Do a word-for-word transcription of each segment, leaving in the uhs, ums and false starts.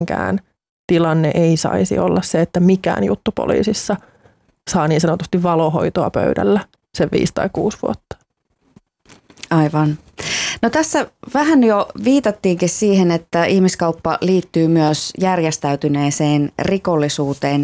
tietenkään tilanne ei saisi olla se, että mikään juttu poliisissa saa niin sanotusti valohoitoa pöydällä sen viisi tai kuusi vuotta. Aivan. No tässä vähän jo viitattiinkin siihen, että ihmiskauppa liittyy myös järjestäytyneeseen rikollisuuteen.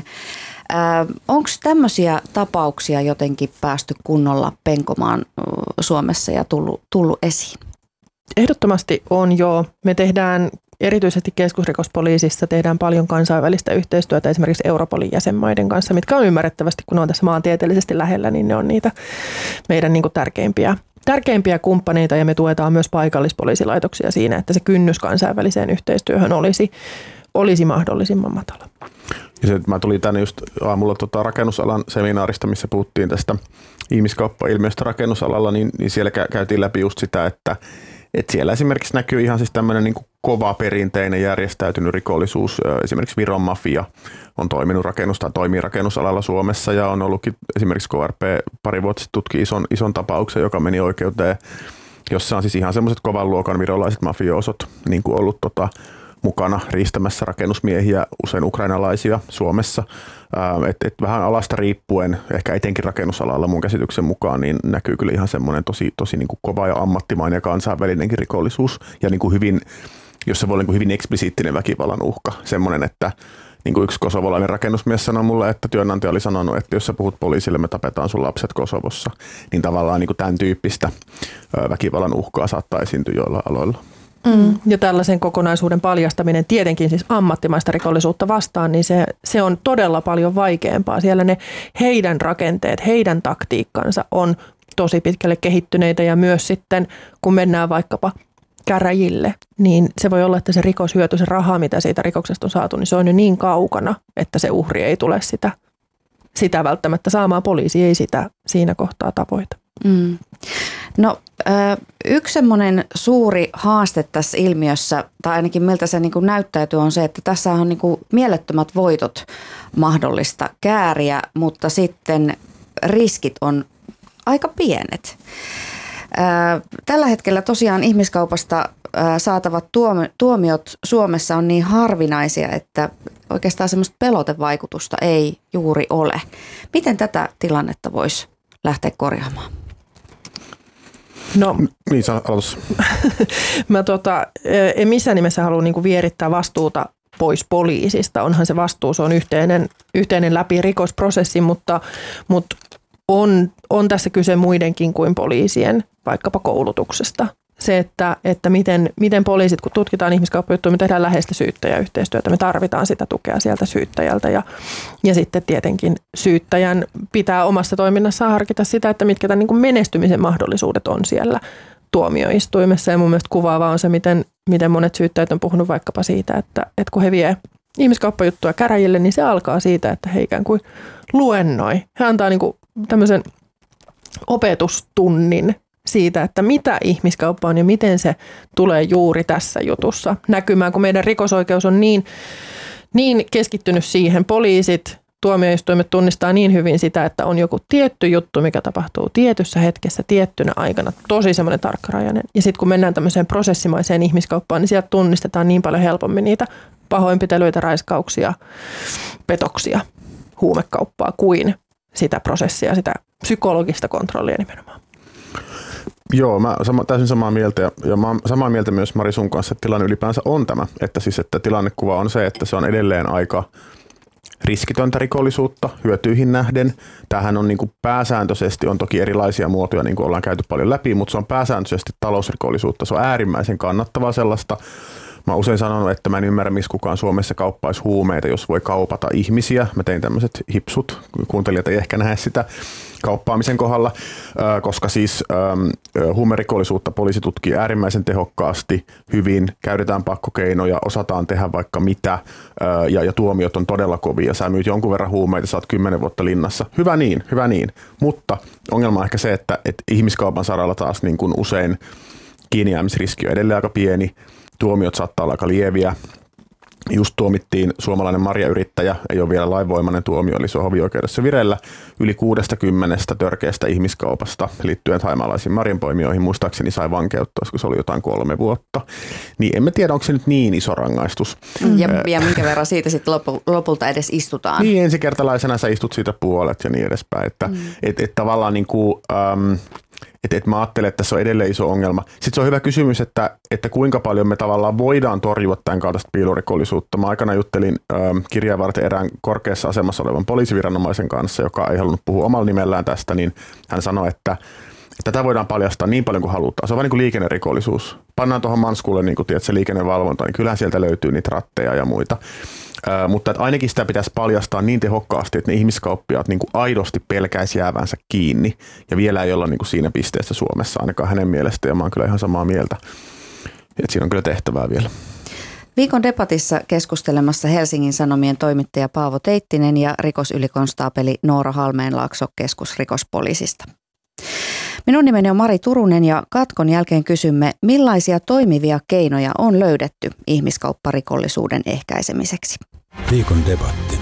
Onko tämmöisiä tapauksia jotenkin päästy kunnolla penkomaan Suomessa ja tullut, tullut esiin? Ehdottomasti on jo. Me tehdään erityisesti keskusrikospoliisissa tehdään paljon kansainvälistä yhteistyötä esimerkiksi Europolin jäsenmaiden kanssa, mitkä on ymmärrettävästi, kun ne on tässä maantieteellisesti lähellä, niin ne on niitä meidän niin kuin tärkeimpiä, tärkeimpiä kumppaneita ja me tuetaan myös paikallispoliisilaitoksia siinä, että se kynnys kansainväliseen yhteistyöhön olisi, olisi mahdollisimman matala. Ja se, mä tulin tänne just aamulla tota rakennusalan seminaarista, missä puhuttiin tästä ihmiskauppa-ilmiöstä rakennusalalla, niin, niin siellä käytiin läpi just sitä, että et siellä esimerkiksi näkyy ihan siis tämmöinen niin kuin kova perinteinen järjestäytynyt rikollisuus. Esimerkiksi Viron mafia on toiminut rakennus- tai toimii rakennusalalla Suomessa ja on ollutkin esimerkiksi K R P pari vuotta sitten tutki ison, ison tapauksen, joka meni oikeuteen, jossa on siis ihan semmoiset kovan luokan virolaiset mafioosot niin kuin ollut tota, mukana riistämässä rakennusmiehiä, usein ukrainalaisia Suomessa. Et, et vähän alasta riippuen, ehkä etenkin rakennusalalla mun käsityksen mukaan, niin näkyy kyllä ihan semmoinen tosi, tosi niin kuin kova ja ammattimainen ja kansainvälinenkin rikollisuus. Ja niin kuin hyvin, jos se voi olla niin kuin hyvin eksplisiittinen väkivallan uhka. Semmoinen, että niin kuin yksi kosovolainen rakennusmies sanoi mulle, että työnantaja oli sanonut, että jos sä puhut poliisille, me tapetaan sun lapset Kosovossa. Niin tavallaan niin kuin tämän tyyppistä väkivallan uhkaa saattaa esiintyä joilla aloilla. Mm. Ja tällaisen kokonaisuuden paljastaminen tietenkin siis ammattimaista rikollisuutta vastaan, niin se, se on todella paljon vaikeampaa. Siellä ne heidän rakenteet, heidän taktiikkansa on tosi pitkälle kehittyneitä ja myös sitten kun mennään vaikkapa käräjille, niin se voi olla, että se rikoshyöty, se raha, mitä siitä rikoksesta on saatu, niin se on jo niin kaukana, että se uhri ei tule sitä, sitä välttämättä saamaan. Poliisi ei sitä siinä kohtaa tavoita. Mm. No yksi semmoinen suuri haaste tässä ilmiössä, tai ainakin miltä se niin kuin näyttäytyy, on se, että tässä on niin kuin mielettömät voitot mahdollista kääriä, mutta sitten riskit on aika pienet. Tällä hetkellä tosiaan ihmiskaupasta saatavat tuomiot Suomessa on niin harvinaisia, että oikeastaan semmoista pelotevaikutusta ei juuri ole. Miten tätä tilannetta voisi lähteä korjaamaan? No, niin sä aloitus. Mä tota, en missään nimessä halua niinku vierittää vastuuta pois poliisista. Onhan se vastuu, se on yhteinen, yhteinen läpi rikosprosessi, mutta, mutta on, on tässä kyse muidenkin kuin poliisien, vaikkapa koulutuksesta. Se, että, että miten, miten poliisit, kun tutkitaan ihmiskauppajuttuja, me tehdään läheistä syyttäjäyhteistyötä. Me tarvitaan sitä tukea sieltä syyttäjältä ja, ja sitten tietenkin syyttäjän pitää omassa toiminnassaan harkita sitä, että mitkä tämän niin kuin menestymisen mahdollisuudet on siellä tuomioistuimessa. Ja mun mielestä kuvaavaa on se, miten, miten monet syyttäjät on puhunut vaikkapa siitä, että, että kun he vie ihmiskauppajuttuja käräjille, niin se alkaa siitä, että he ikään kuin luennoi. He antaa niin kuin tämmöisen opetustunnin siitä, että mitä ihmiskauppa on ja miten se tulee juuri tässä jutussa näkymään, kun meidän rikosoikeus on niin, niin keskittynyt siihen. Poliisit, tuomioistuimet tunnistaa niin hyvin sitä, että on joku tietty juttu, mikä tapahtuu tietyssä hetkessä, tiettynä aikana, tosi semmoinen tarkkarajainen. Ja sitten kun mennään tämmöiseen prosessimaiseen ihmiskauppaan, niin sieltä tunnistetaan niin paljon helpommin niitä pahoinpitelyitä, raiskauksia, petoksia, huumekauppaa kuin sitä prosessia, sitä psykologista kontrollia nimenomaan. Joo, mä sama, täysin samaa mieltä ja, ja mä samaa mieltä myös Mari sun kanssa, että tilanne ylipäänsä on tämä, että siis että tilannekuva on se, että se on edelleen aika riskitöntä rikollisuutta hyötyihin nähden. Tämähän on niin kuin pääsääntöisesti, on toki erilaisia muotoja, niin kuin ollaan käyty paljon läpi, mutta se on pääsääntöisesti talousrikollisuutta. Se on äärimmäisen kannattavaa sellaista. Mä oon usein sanonut, että mä en ymmärrä, miksi kukaan Suomessa kauppaisi huumeita, jos voi kaupata ihmisiä. Mä tein tämmöiset hipsut, kuuntelijat ei ehkä näe sitä kauppaamisen kohdalla, koska siis huumerikollisuutta poliisi tutkii äärimmäisen tehokkaasti, hyvin, käytetään pakkokeinoja, osataan tehdä vaikka mitä ja, ja tuomiot on todella kovia. Sä myyt jonkun verran huumeita, sä oot kymmenen vuotta linnassa. Hyvä niin, hyvä niin, mutta ongelma on ehkä se, että, että ihmiskaupan saralla taas niin kuin usein kiinnijäämisriski on edelleen aika pieni, tuomiot saattaa olla aika lieviä just tuomittiin suomalainen marjayrittäjä, ei ole vielä lainvoimainen tuomio, eli se on hovioikeudessa vireillä, yli kuudestakymmenestä törkeästä ihmiskaupasta liittyen thaimaalaisiin marjanpoimijoihin. Muistaakseni sai vankeutta, koska se oli jotain kolme vuotta. Niin emme tiedä, onko se nyt niin iso rangaistus. Ja, ja minkä verran siitä sitten lopu, lopulta edes istutaan. Niin, ensikertalaisena sä istut siitä puolet ja niin edespäin. Että mm. et, et tavallaan niin kuin... Ähm, Että et mä ajattelen, että tässä on edelleen iso ongelma. Sitten se on hyvä kysymys, että, että kuinka paljon me tavallaan voidaan torjua tämän kaltaista piilorikollisuutta. Mä aikana juttelin ähm, kirjaa varten erään korkeassa asemassa olevan poliisiviranomaisen kanssa, joka ei halunnut puhua omalla nimellään tästä, niin hän sanoi, että, että tätä voidaan paljastaa niin paljon kuin halutaan. Se on vähän niin kuin liikennerikollisuus. Pannaan tuohon manskulle niin kuin, tiedät, se liikennevalvonta, niin kyllähän sieltä löytyy niitä ratteja ja muita. Äh, mutta että ainakin sitä pitäisi paljastaa niin tehokkaasti, että ne ihmiskauppiaat niin kuin aidosti pelkäisi jäävänsä kiinni. Ja vielä ei olla niin kuin siinä pisteessä Suomessa, ainakaan hänen mielestä, ja mä oon kyllä ihan samaa mieltä. Että siinä on kyllä tehtävää vielä. Viikon debatissa keskustelemassa Helsingin Sanomien toimittaja Paavo Teittinen ja rikosylikonstaapeli Noora Halmeenlaakso keskusrikospoliisista. Minun nimeni on Mari Turunen ja katkon jälkeen kysymme, millaisia toimivia keinoja on löydetty ihmiskaupparikollisuuden ehkäisemiseksi. Viikon debatti.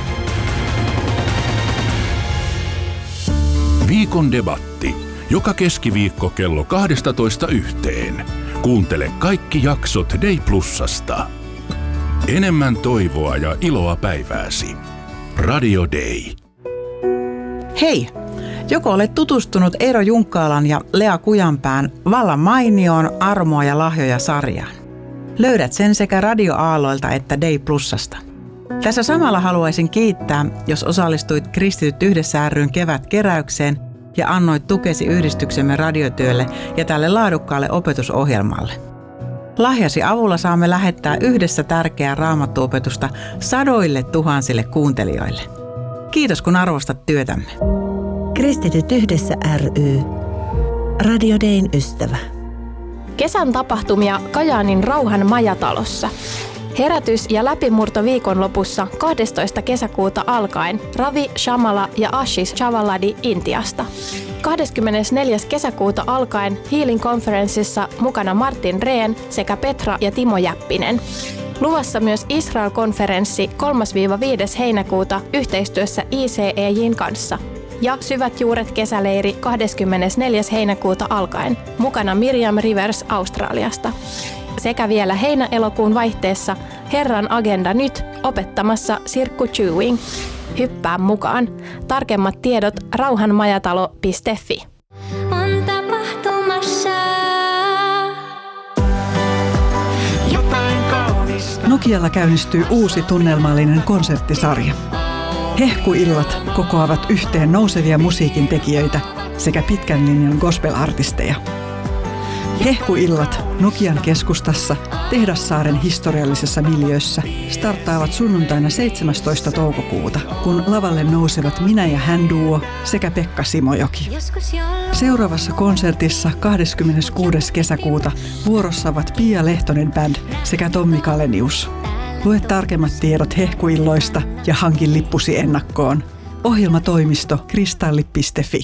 Viikon debatti. Joka keskiviikko kello kaksitoista yhteen. Kuuntele kaikki jaksot Day Plusasta. Enemmän toivoa ja iloa päivääsi. Radio Day. Hei! Joko olet tutustunut Eero Junkkaalan ja Lea Kujanpään Vallan mainioon armoa ja lahjoja sarjaan. Löydät sen sekä radioaaloilta että Day Plusasta. Tässä samalla haluaisin kiittää, jos osallistuit Kristityt yhdessä ry:n kevätkeräykseen ja annoit tukesi yhdistyksemme radiotyölle ja tälle laadukkaalle opetusohjelmalle. Lahjasi avulla saamme lähettää yhdessä tärkeää raamattuopetusta sadoille tuhansille kuuntelijoille. Kiitos kun arvostat työtämme. Kristityt yhdessä ry. Radio Dayn ystävä. Kesän tapahtumia Kajaanin Rauhan majatalossa. Herätys- ja läpimurto viikonlopussa kahdestoista kesäkuuta alkaen Ravi Shamala ja Ashish Chavaladi Intiasta. kahdeskymmenesneljäs kesäkuuta alkaen Healing Conferenceissa mukana Martin Rehn sekä Petra ja Timo Jäppinen. Luvassa myös Israel-konferenssi kolmas–viides heinäkuuta yhteistyössä I C E J:n kanssa. Ja Syvät juuret kesäleiri kahdeskymmenesneljäs heinäkuuta alkaen. Mukana Miriam Rivers Australiasta. Sekä vielä heinä-elokuun vaihteessa Herran agenda nyt opettamassa Sirkku Chewing. Hyppää mukaan. Tarkemmat tiedot rauhanmajatalo piste fi. On tapahtumassa Jotain kaunista. Nokialla käynnistyy uusi tunnelmallinen konserttisarja. Hehkuillat kokoavat yhteen nousevia musiikin tekijöitä sekä pitkän linjan gospel-artisteja. Hehkuillat Nokian keskustassa Tehdassaaren historiallisessa miljöössä starttaavat sunnuntaina seitsemästoista toukokuuta, kun lavalle nousevat Minä ja hän duo sekä Pekka Simojoki. Seuraavassa konsertissa kahdeskymmeneskuudes kesäkuuta vuorossa ovat Pia Lehtonen Band sekä Tommi Kalenius. Lue tarkemmat tiedot hehkuilloista ja hankin lippusi ennakkoon. Ohjelmatoimisto kristalli piste fi.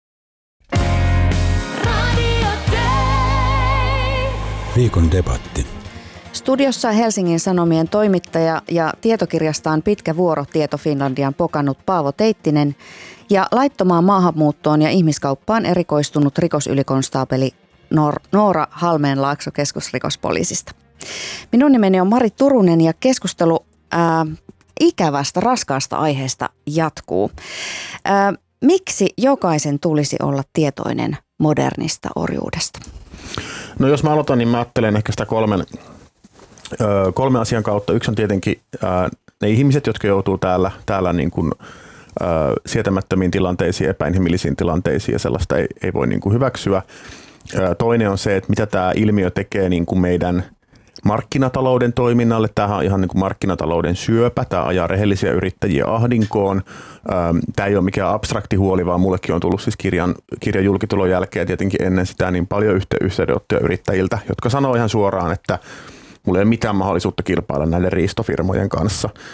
Viikon debatti. Studiossa Helsingin Sanomien toimittaja ja tietokirjastaan Pitkä vuoro Tieto Finlandian pokannut Paavo Teittinen ja laittomaan maahanmuuttoon ja ihmiskauppaan erikoistunut rikosylikonstaapeli Noora Halmeenlaakso keskusrikospoliisista. Minun nimeni on Mari Turunen ja keskustelu ää, ikävästä, raskaasta aiheesta jatkuu. Ää, miksi jokaisen tulisi olla tietoinen modernista orjuudesta? No jos mä aloitan, niin mä ajattelen ehkä sitä kolmen, ö, kolme asian kautta. Yksi on tietenkin ö, ne ihmiset, jotka joutuu täällä, täällä niin kuin, ö, sietämättömiin tilanteisiin, epäinhimillisiin tilanteisiin ja sellaista ei, ei voi niin kuin hyväksyä. Ö, toinen on se, että mitä tämä ilmiö tekee niin kuin meidän markkinatalouden toiminnalle. Tämähän on ihan niin kuin markkinatalouden syöpä. Tämä ajaa rehellisiä yrittäjiä ahdinkoon. Tämä ei ole mikään abstrakti huoli, vaan mullekin on tullut siis kirjan, kirjan julkitulon jälkeen tietenkin ennen sitä niin paljon yhteydenottoja yrittäjiltä, jotka sanoo ihan suoraan, että mulla ei ole mitään mahdollisuutta kilpailla näiden riistofirmojen kanssa.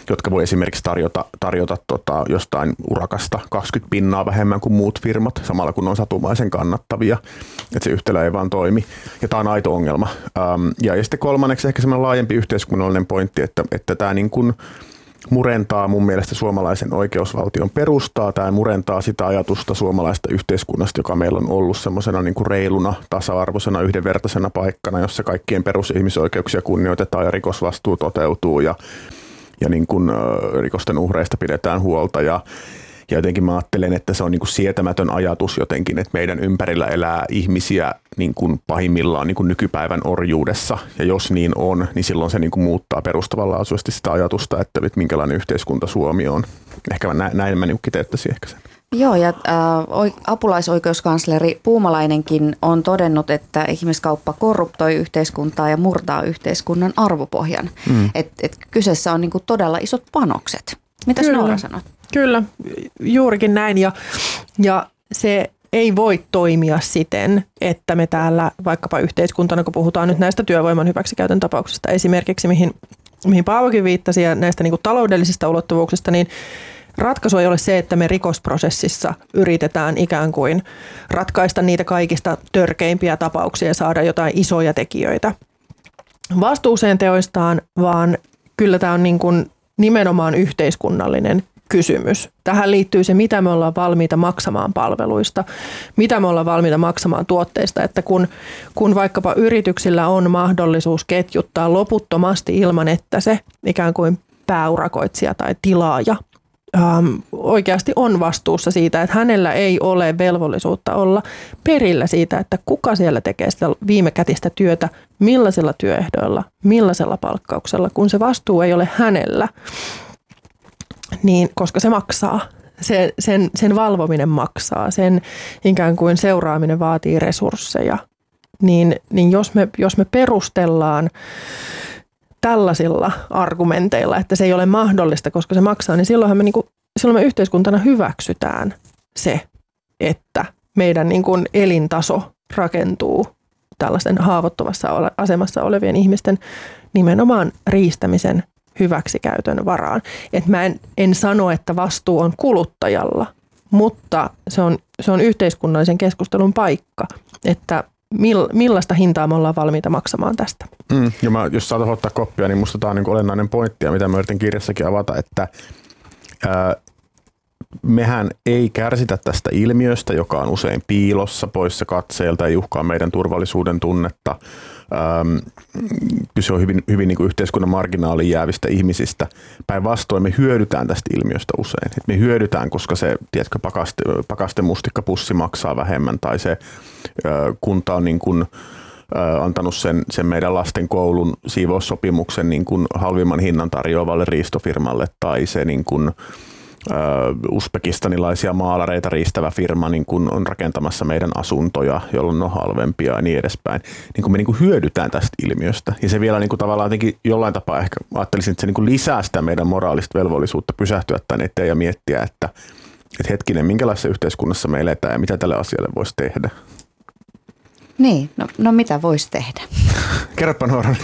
jotka voi esimerkiksi tarjota, tarjota tota, jostain urakasta kaksikymmentä pinnaa vähemmän kuin muut firmat, samalla kun on satumaisen kannattavia, että se yhtälö ei vaan toimi. Ja tämä on aito ongelma. Ähm, ja, ja sitten kolmanneksi ehkä semmoinen laajempi yhteiskunnallinen pointti, että, että tämä niin kuin murentaa mun mielestä suomalaisen oikeusvaltion perustaa. Tämä murentaa sitä ajatusta suomalaista yhteiskunnasta, joka meillä on ollut semmoisena niin kuin reiluna, tasa-arvoisena, yhdenvertaisena paikkana, jossa kaikkien perusihmisoikeuksia kunnioitetaan ja rikosvastuu toteutuu ja, ja niin kuin, rikosten uhreista pidetään huolta. Ja, ja jotenkin mä ajattelen, että se on niin kuin sietämätön ajatus jotenkin, että meidän ympärillä elää ihmisiä niin kuin pahimmillaan niin kuin nykypäivän orjuudessa. Ja jos niin on, niin silloin se niin kuin muuttaa perustavanlaatuisesti sitä ajatusta, että minkälainen yhteiskunta Suomi on. Ehkä mä näin mä niin kiteyttäisin ehkä sen. Joo, ja äh, apulaisoikeuskansleri Puumalainenkin on todennut, että ihmiskauppa korruptoi yhteiskuntaa ja murtaa yhteiskunnan arvopohjan. Mm. Että et kyseessä on niin kuin todella isot panokset. Mitäs Noora sanot? Kyllä, juurikin näin. Ja, ja se ei voi toimia siten, että me täällä vaikkapa yhteiskuntana, kun puhutaan nyt näistä työvoiman hyväksikäytön tapauksista esimerkiksi, mihin, mihin Paavokin viittasi ja näistä niin kuin taloudellisista ulottuvuuksista, niin ratkaisu ei ole se, että me rikosprosessissa yritetään ikään kuin ratkaista niitä kaikista törkeimpiä tapauksia ja saada jotain isoja tekijöitä vastuuseen teoistaan, vaan kyllä tämä on niin kuin nimenomaan yhteiskunnallinen kysymys. Tähän liittyy se, mitä me ollaan valmiita maksamaan palveluista, mitä me ollaan valmiita maksamaan tuotteista, että kun, kun vaikkapa yrityksillä on mahdollisuus ketjuttaa loputtomasti ilman, että se ikään kuin pääurakoitsija tai tilaaja ähm, oikeasti on vastuussa siitä, että hänellä ei ole velvollisuutta olla perillä siitä, että kuka siellä tekee sitä viimekätistä työtä, millaisilla työehdoilla, millaisella palkkauksella, kun se vastuu ei ole hänellä. Niin, koska se maksaa. Se, sen, sen valvominen maksaa, sen ikään kuin seuraaminen vaatii resursseja. Niin, niin jos, me, jos me perustellaan tällaisilla argumenteilla, että se ei ole mahdollista, koska se maksaa, niin silloinhan me, niin kuin, silloin me yhteiskuntana hyväksytään se, että meidän niin kuin elintaso rakentuu tällaisten haavoittuvassa asemassa olevien ihmisten nimenomaan riistämisen hyväksikäytön varaan. Et mä en, en sano, että vastuu on kuluttajalla, mutta se on, se on yhteiskunnallisen keskustelun paikka, että mill, millaista hintaa me ollaan valmiita maksamaan tästä. Mm, ja mä, jos saat ottaa koppia, niin musta tämä on niin kuin olennainen pointti, ja mitä mä yritin kirjassakin avata, että ää, mehän ei kärsitä tästä ilmiöstä, joka on usein piilossa, poissa katseelta ja uhkaa meidän turvallisuuden tunnetta. Ähm, kyse on hyvin, hyvin niin kuin yhteiskunnan marginaaliin jäävistä ihmisistä. Päinvastoin me hyödytään tästä ilmiöstä usein. Et me hyödytään, koska se tiedätkö, pakaste, pakastemustikkapussi maksaa vähemmän tai se ö, kunta on niin kuin, ö, antanut sen, sen meidän lasten koulun siivoussopimuksen niin kuin halvimman hinnan tarjoavalle riistofirmalle tai se niin kuin uzbekistanilaisia maalareita riistävä firma niin kun on rakentamassa meidän asuntoja, jolloin on halvempia ja niin edespäin. Niin kun me niin kun hyödytään tästä ilmiöstä. Ja se vielä niin kun tavallaan jotenkin jollain tapaa ehkä ajattelisin, että se niin kun lisää sitä meidän moraalista velvollisuutta pysähtyä tänne eteen ja miettiä, että, että hetkinen, minkälaisessa yhteiskunnassa me eletään ja mitä tälle asialle voisi tehdä. Niin, no, no mitä voisi tehdä? Kerropa Noora.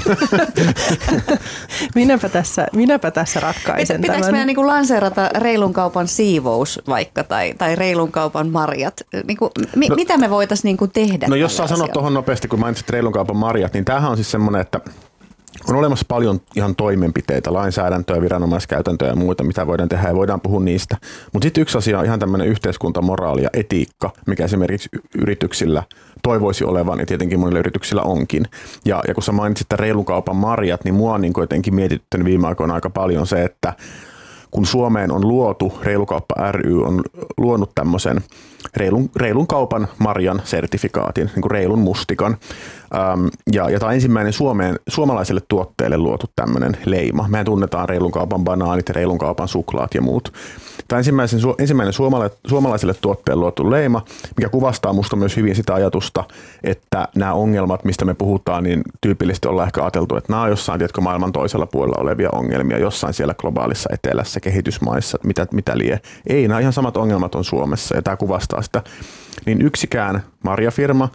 minäpä, tässä, minäpä tässä ratkaisen Pitääkö tämän. meidän niin kuin lanseerata reilun kaupan siivous vaikka tai, tai reilun kaupan marjat? Niin kuin, mi, no, mitä me voitaisiin niin kuin tehdä? No jos saa sanoa tuohon nopeasti, kun mainitsit reilun kaupan marjat, niin tämähän on siis semmoinen, että on olemassa paljon ihan toimenpiteitä, lainsäädäntöä, viranomaiskäytäntöjä ja muita, mitä voidaan tehdä ja voidaan puhua niistä. Mutta sitten yksi asia on ihan tämmöinen yhteiskuntamoraali ja etiikka, mikä esimerkiksi yrityksillä toivoisi olevan ja tietenkin monilla yrityksillä onkin. Ja, ja kun sä mainitsit tämän reilun kaupan marjat, niin mua on niin jotenkin mietityttänyt viime aikoina aika paljon se, että kun Suomeen on luotu, Reilukauppa ry on luonut tämmöisen reilun, reilun kaupan marjan sertifikaatin, niin kuin reilun mustikan. Ähm, ja, ja tämä on ensimmäinen Suomeen, suomalaiselle tuotteelle luotu tämmöinen leima. Mehän tunnetaan reilun kaupan banaanit ja reilun kaupan suklaat ja muut. Tämä ensimmäisen, ensimmäinen suomalaiselle tuotteelle luotu leima, mikä kuvastaa musta myös hyvin sitä ajatusta, että nämä ongelmat, mistä me puhutaan, niin tyypillisesti ollaan ehkä ajateltu, että nämä on jossain tiedätkö, maailman toisella puolella olevia ongelmia, jossain siellä globaalissa etelässä, kehitysmaissa, mitä, mitä lie. Ei, nämä ihan samat ongelmat on Suomessa ja tämä kuvastaa sitä. Niin yksikään marjafirma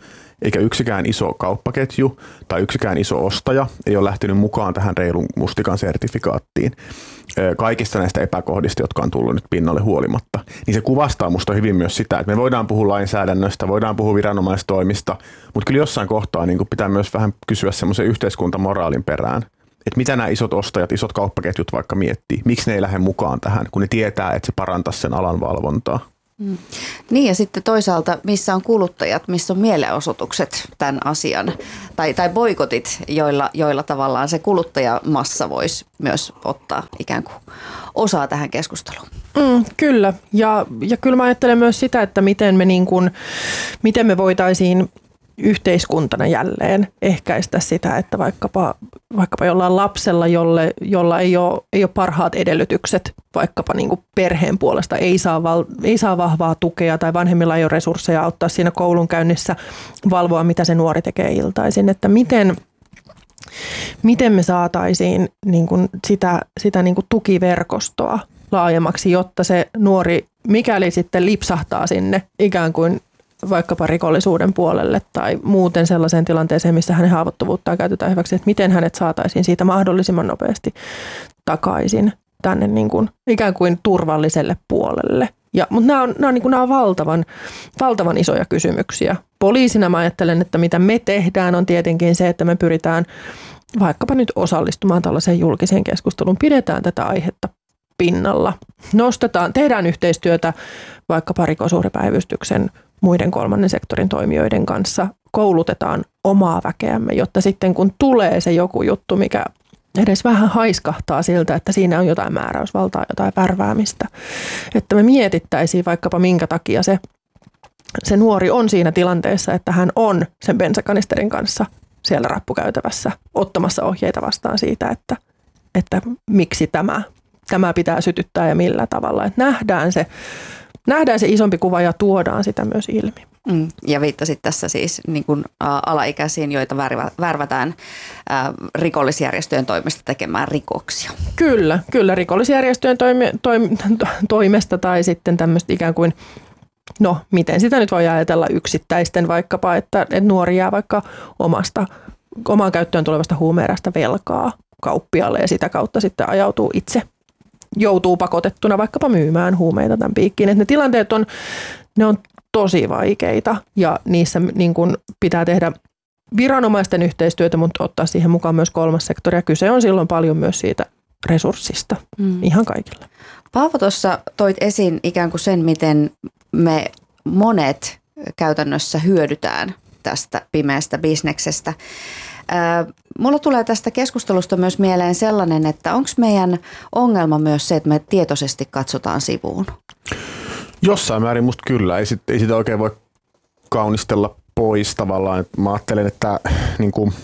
eikä yksikään iso kauppaketju tai yksikään iso ostaja ei ole lähtenyt mukaan tähän reilun mustikan sertifikaattiin kaikista näistä epäkohdista, jotka on tullut nyt pinnalle huolimatta. Niin se kuvastaa musta hyvin myös sitä, että me voidaan puhua lainsäädännöstä, voidaan puhua viranomaistoimista, mutta kyllä jossain kohtaa niin pitää myös vähän kysyä semmoisen yhteiskuntamoraalin perään, että mitä nämä isot ostajat, isot kauppaketjut vaikka miettii, miksi ne ei lähde mukaan tähän, kun ne tietää, että se parantaisi sen alan valvontaa. Mm. Niin ja sitten toisaalta, missä on kuluttajat, missä on mielenosoitukset tämän asian tai, tai boikotit, joilla, joilla tavallaan se kuluttajamassa voisi myös ottaa ikään kuin osaa tähän keskusteluun. Mm, kyllä ja, ja kyllä mä ajattelen myös sitä, että miten me, niin kuin, miten me voitaisiin yhteiskuntana jälleen ehkäistä sitä, että vaikkapa, vaikkapa jollain lapsella, jolle, jolla ei ole, ei ole parhaat edellytykset, vaikkapa niin kuin perheen puolesta ei saa, val, ei saa vahvaa tukea tai vanhemmilla ei ole resursseja auttaa siinä koulunkäynnissä valvoa, mitä se nuori tekee iltaisin. Että miten, miten me saataisiin niin kuin sitä, sitä niin kuin tukiverkostoa laajemmaksi, jotta se nuori, mikäli sitten lipsahtaa sinne ikään kuin vaikkapa rikollisuuden puolelle tai muuten sellaiseen tilanteeseen, missä hänen haavoittuvuuttaan käytetään hyväksi, että miten hänet saataisiin siitä mahdollisimman nopeasti takaisin tänne niin kuin ikään kuin turvalliselle puolelle. Ja, mutta nämä on, nämä on, niin kuin, nämä on valtavan, valtavan isoja kysymyksiä. Poliisina mä ajattelen, että mitä me tehdään on tietenkin se, että me pyritään vaikkapa nyt osallistumaan tällaiseen julkiseen keskusteluun. Pidetään tätä aihetta pinnalla. Nostetaan, tehdään yhteistyötä vaikkapa rikosuhripäivystyksen muiden kolmannen sektorin toimijoiden kanssa, koulutetaan omaa väkeämme, jotta sitten kun tulee se joku juttu, mikä edes vähän haiskahtaa siltä, että siinä on jotain määräysvaltaa, jotain värväämistä, että me mietittäisiin vaikkapa minkä takia se, se nuori on siinä tilanteessa, että hän on sen bensakanisterin kanssa siellä rappukäytävässä ottamassa ohjeita vastaan siitä, että, että miksi tämä, tämä pitää sytyttää ja millä tavalla, että nähdään se Nähdään se isompi kuva ja tuodaan sitä myös ilmi. Mm, ja viittasit tässä siis niin kuin, ä, alaikäisiin, joita värvä, värvätään ä, rikollisjärjestöjen toimesta tekemään rikoksia. Kyllä, kyllä rikollisjärjestöjen toime, toime, toimesta tai sitten tämmöistä ikään kuin, no miten sitä nyt voi ajatella yksittäisten vaikkapa, että, että nuori jää vaikka omasta, omaan käyttöön tulevasta huumeerästä velkaa kauppialle ja sitä kautta sitten ajautuu itse. Joutuu pakotettuna vaikkapa myymään huumeita tämän piikkiin. Että ne tilanteet on, ne on tosi vaikeita ja niissä niin kuin pitää tehdä viranomaisten yhteistyötä, mutta ottaa siihen mukaan myös kolmas sektori. Ja kyse on silloin paljon myös siitä resurssista mm. ihan kaikilla. Paavo tuossa toit esiin ikään kuin sen, miten me monet käytännössä hyödytään tästä pimeästä bisneksestä. Mulla tulee tästä keskustelusta myös mieleen sellainen, että onko meidän ongelma myös se, että me tietoisesti katsotaan sivuun? Jossain määrin musta kyllä. Ei, sit, ei sitä oikein voi kaunistella pois tavallaan. Mä ajattelen, että niin kuin,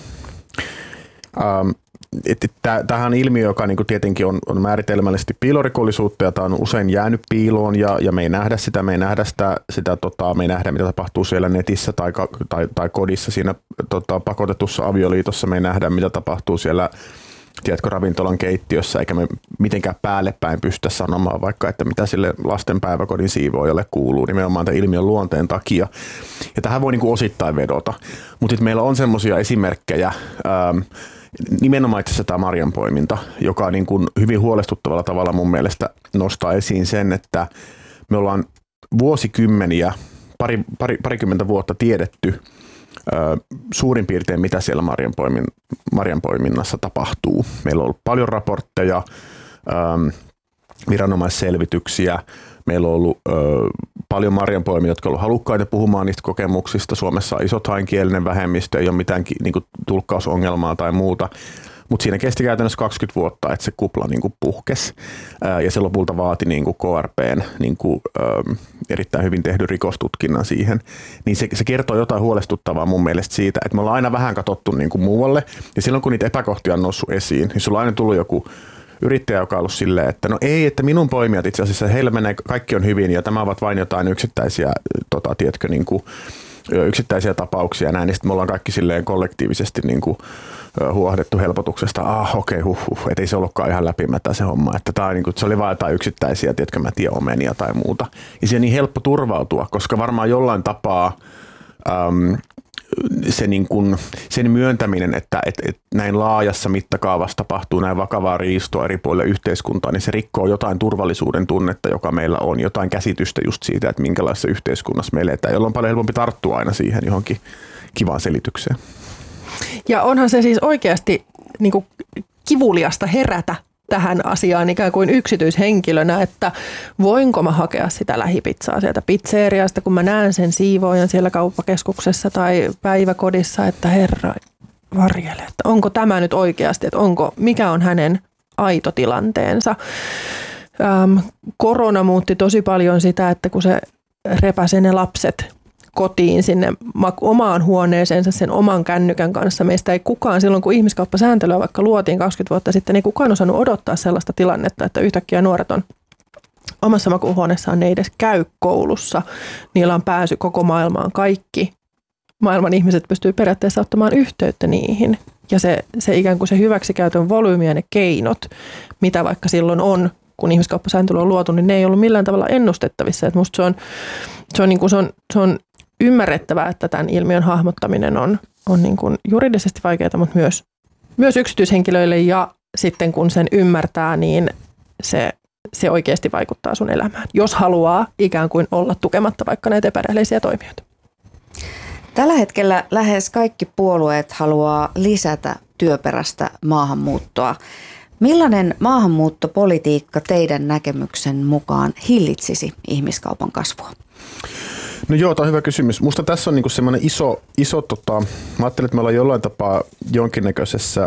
ähm, että tämähän on ilmiö, joka niin kuin tietenkin on, on määritelmällisesti piilorikollisuutta ja tämä on usein jäänyt piiloon ja, ja me ei nähdä sitä, me ei nähdä sitä, sitä tota, me ei nähdä mitä tapahtuu siellä netissä tai, tai, tai kodissa siinä tota, pakotetussa avioliitossa, me ei nähdä mitä tapahtuu siellä tiedätkö, ravintolan keittiössä, eikä me mitenkään päälle päin pystytä sanomaan vaikka, että mitä sille lasten päiväkodin siivoojalle kuuluu, nimenomaan tämän ilmiön luonteen takia. Ja tähän voi niin kuin osittain vedota, mutta meillä on semmoisia esimerkkejä, ähm, nimenomaan itse asiassa tämä marjanpoiminta, joka niin kuin hyvin huolestuttavalla tavalla mun mielestä nostaa esiin sen, että me ollaan vuosikymmeniä, pari, pari, parikymmentä vuotta tiedetty ö, suurin piirtein, mitä siellä marjanpoimin, marjanpoiminnassa tapahtuu. Meillä on ollut paljon raportteja, ö, viranomaisselvityksiä, meillä on ollut ö, paljon marjanpoimia, jotka ovat olleet halukkaita puhumaan niistä kokemuksista. Suomessa on iso thainkielinen vähemmistö, ei ole mitään niin kuin, tulkkausongelmaa tai muuta. Mutta siinä kesti käytännössä kaksikymmentä vuotta, että se kupla niin kuin puhkesi. Ää, ja se lopulta vaati niin kuin K R P:n niin kuin, ä, erittäin hyvin tehdyn rikostutkinnan siihen. Niin se, se kertoo jotain huolestuttavaa mun mielestä siitä, että me ollaan aina vähän katsottu niin kuin muualle. Ja silloin kun niitä epäkohtia on noussut esiin, niin sulla on aina tullut joku yrittäjä, joka on ollut silleen, että no ei, että minun poimijat itse asiassa, heillä menee, kaikki on hyvin ja tämä ovat vain jotain yksittäisiä, tota, tiedätkö, niin kuin, yksittäisiä tapauksia ja näin, niin sitten me ollaan kaikki silleen kollektiivisesti niin kuin, huohdettu helpotuksesta, ah okei, okay, huh, huh, et ei se ollutkaan ihan läpimätä se homma, että tää, niin kuin, se oli vain jotain yksittäisiä, tiedätkö, mä tiedän, omenia tai muuta. Ja siihen on niin helppo turvautua, koska varmaan jollain tapaa äm, se niin kuin, sen myöntäminen, että et, et näin laajassa mittakaavassa tapahtuu näin vakavaa riistoa eri puolilla yhteiskuntaa, niin se rikkoo jotain turvallisuuden tunnetta, joka meillä on, jotain käsitystä just siitä, että minkälaisessa yhteiskunnassa me eletään, jolloin on paljon helpompi tarttua aina siihen johonkin kivaan selitykseen. Ja onhan se siis oikeasti niin kuin kivuliasta herätä tähän asiaan ikään kuin yksityishenkilönä, että voinko mä hakea sitä lähipizzaa sieltä pizzeriasta, kun mä näen sen siivoojan siellä kauppakeskuksessa tai päiväkodissa, että herra varjele, että onko tämä nyt oikeasti, että onko, mikä on hänen aito tilanteensa. Ähm, korona muutti tosi paljon sitä, että kun se repäsi ne lapset kotiin sinne omaan huoneeseensa sen oman kännykän kanssa. Meistä ei kukaan silloin, kun ihmiskauppasääntelyä vaikka luotiin kaksikymmentä vuotta sitten, ei kukaan osannut odottaa sellaista tilannetta, että yhtäkkiä nuoret on omassa makuuhuoneessaan, ne ei edes käy koulussa. Niillä on pääsy koko maailmaan. Kaikki maailman ihmiset pystyy periaatteessa ottamaan yhteyttä niihin. Ja se, se ikään kuin se hyväksikäytön volyymi ja ne keinot, mitä vaikka silloin on, kun ihmiskauppasääntely on luotu, niin ne ei ollut millään tavalla ennustettavissa. Että musta se on, se on, niin kuin se on, se on ymmärrettävää, että tämän ilmiön hahmottaminen on, on niin kuin juridisesti vaikeaa, mutta myös, myös yksityishenkilöille ja sitten kun sen ymmärtää, niin se, se oikeasti vaikuttaa sun elämään, jos haluaa ikään kuin olla tukematta vaikka näitä epärehellisiä toimijoita. Tällä hetkellä lähes kaikki puolueet haluaa lisätä työperäistä maahanmuuttoa. Millainen maahanmuuttopolitiikka teidän näkemyksen mukaan hillitsisi ihmiskaupan kasvua? No joo, tämä on hyvä kysymys. Musta tässä on niinku semmoinen iso, iso tota, mä ajattelen, että me ollaan jollain tapaa jonkinnäköisessä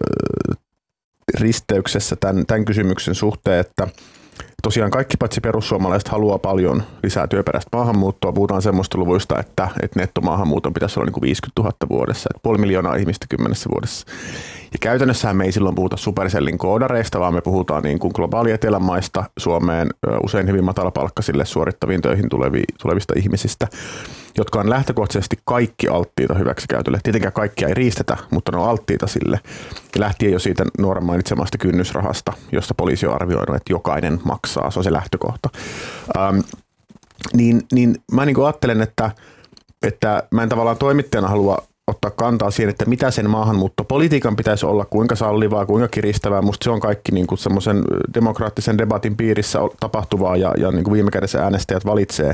ö, risteyksessä tämän, tämän kysymyksen suhteen, että tosiaan kaikki paitsi perussuomalaiset haluaa paljon lisää työperäistä maahanmuuttoa. Puhutaan semmoista luvuista, että, että nettomaahanmuuton pitäisi olla niin kuin viisikymmentätuhatta vuodessa, että puoli miljoonaa ihmistä kymmenessä vuodessa. Ja käytännössähän me ei silloin puhuta Supercellin koodareista, vaan me puhutaan niin kuin globaali etelämaista Suomeen usein hyvin matalapalkkaisille suorittaviin töihin tulevista ihmisistä, jotka on lähtökohtaisesti kaikki alttiita hyväksikäytölle. Tietenkään kaikkia ei riistetä, mutta ne on alttiita sille. Ja lähtien jo siitä nuoren mainitsemasta kynnysrahasta, josta poliisi on arvioinut, että jokainen maksaa. Se on se lähtökohta. Ähm, niin, niin mä niin kuin ajattelen, että, että mä en tavallaan toimittajana halua ottaa kantaa siihen, että mitä sen maahanmuuttopolitiikan pitäisi olla, kuinka sallivaa, kuinka kiristävää. Musta se on kaikki niin kuin semmoisen demokraattisen debatin piirissä tapahtuvaa ja, ja niin kuin viime kädessä äänestäjät valitsee.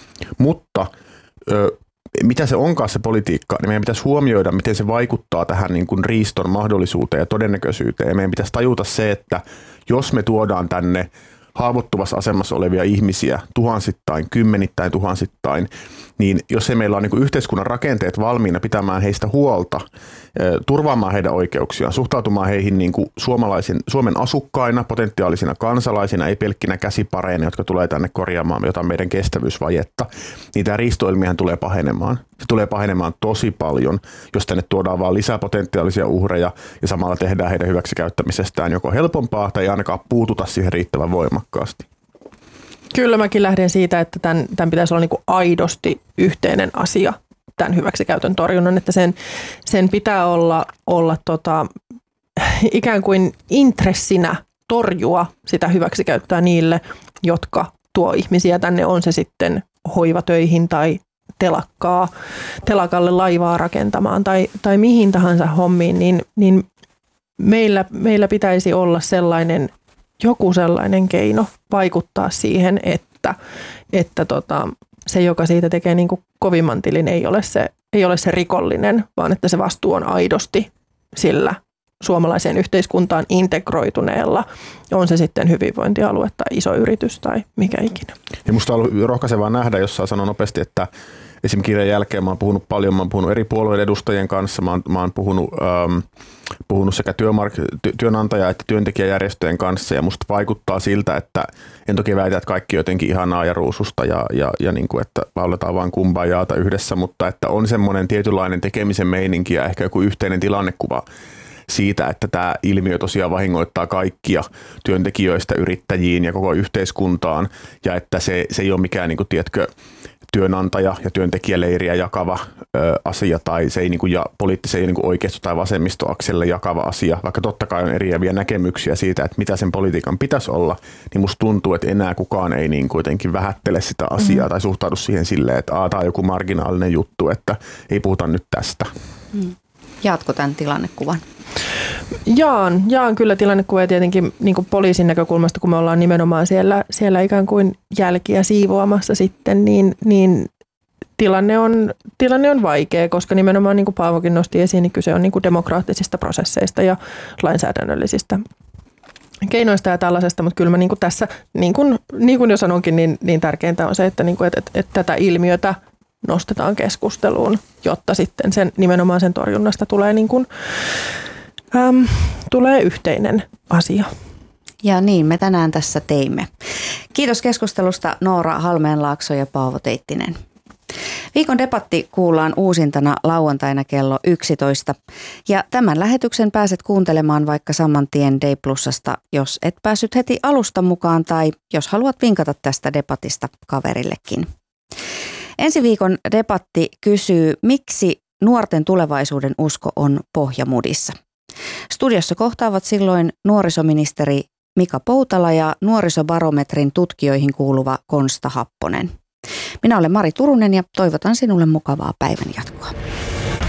Mutta ö, mitä se onkaan se politiikka, niin meidän pitäisi huomioida, miten se vaikuttaa tähän niin kuin riiston mahdollisuuteen ja todennäköisyyteen. Ja meidän pitäisi tajuta se, että jos me tuodaan tänne haavoittuvassa asemassa olevia ihmisiä tuhansittain, kymmenittäin tuhansittain, niin jos ei meillä ole niin yhteiskunnan rakenteet valmiina pitämään heistä huolta, turvaamaan heidän oikeuksiaan, suhtautumaan heihin niin kuin suomalaisen, Suomen asukkaina, potentiaalisina kansalaisina, ei pelkkinä käsipareina, jotka tulee tänne korjaamaan jotain meidän kestävyysvajetta, niin tämä riistoilmiöhän tulee pahenemaan. Se tulee pahenemaan tosi paljon, jos tänne tuodaan vaan lisää potentiaalisia uhreja ja samalla tehdään heidän hyväksikäyttämisestään joko helpompaa tai ei ainakaan puututa siihen riittävän voimakkaasti. Kyllä mäkin lähden siitä, että tämän, tämän pitäisi olla niin kuin aidosti yhteinen asia, tämän hyväksikäytön torjunnan, että sen, sen pitää olla, olla tota, ikään kuin intressinä torjua sitä hyväksikäyttöä niille, jotka tuo ihmisiä tänne, on se sitten hoivatöihin tai telakkaa, telakalle laivaa rakentamaan tai, tai mihin tahansa hommiin, niin, niin meillä, meillä pitäisi olla sellainen joku sellainen keino vaikuttaa siihen, että, että tota, se, joka siitä tekee niin kuin kovimman tilin, ei ole, se, ei ole se rikollinen, vaan että se vastuu on aidosti sillä suomalaiseen yhteiskuntaan integroituneella. On se sitten hyvinvointialue tai iso yritys tai mikä ikinä. Ja musta on ollut rohkaisevaa nähdä, jos saa sanoa nopeasti, että esim. Kirjan jälkeen mä oon puhunut paljon, mä oon puhunut eri puolueiden edustajien kanssa, mä oon, mä oon puhunut, ähm, puhunut sekä työmark- työnantaja- että työntekijäjärjestöjen kanssa ja musta vaikuttaa siltä, että en toki väitä, että kaikki jotenkin ihanaa ja ruususta ja, ja, ja niin kuin, että lauletaan vaan kumbajaata yhdessä, mutta että on semmoinen tietynlainen tekemisen meininki ja ehkä joku yhteinen tilannekuva siitä, että tämä ilmiö tosiaan vahingoittaa kaikkia työntekijöistä yrittäjiin ja koko yhteiskuntaan ja että se, se ei ole mikään, niin kuin, tiedätkö, työnantaja- ja työntekijäleiriä jakava ö, asia, tai se ei niin kuin, ja poliittisen ei niin kuin oikeisto- tai vasemmistoakselle jakava asia, vaikka totta kai on eriäviä näkemyksiä siitä, että mitä sen politiikan pitäisi olla, niin musta tuntuu, että enää kukaan ei niin kuitenkin vähättele sitä asiaa mm. tai suhtaudu siihen silleen, että tämä on joku marginaalinen juttu, että ei puhuta nyt tästä. Mm. Jaatko tämän tilannekuvan? Jaan, jaan kyllä tilannekuva tietenkin niin kuin poliisin näkökulmasta, kun me ollaan nimenomaan siellä, siellä ikään kuin jälkiä siivoamassa sitten, niin, niin tilanne, on, tilanne on vaikea, koska nimenomaan niin kuin Paavokin nosti esiin, niin kyse on niin kuin demokraattisista prosesseista ja lainsäädännöllisistä keinoista ja tällaisesta, mutta kyllä mä niin kuin tässä, niin kuin, niin kuin jo sanonkin, niin, niin tärkeintä on se, että, niin kuin, että, että, että tätä ilmiötä nostetaan keskusteluun, jotta sitten sen, nimenomaan sen torjunnasta tulee, niin kuin, äm, tulee yhteinen asia. Ja niin me tänään tässä teimme. Kiitos keskustelusta Noora Halmeenlaakso ja Paavo Teittinen. Viikon debatti kuullaan uusintana lauantaina kello yksitoista. Ja tämän lähetyksen pääset kuuntelemaan vaikka saman tien Day Plusasta, jos et päässyt heti alusta mukaan tai jos haluat vinkata tästä debatista kaverillekin. Ensi viikon debatti kysyy, miksi nuorten tulevaisuuden usko on pohjamudissa. Studiossa kohtaavat silloin nuorisoministeri Mika Poutala ja nuorisobarometrin tutkijoihin kuuluva Konsta Happonen. Minä olen Mari Turunen ja toivotan sinulle mukavaa päivän jatkoa.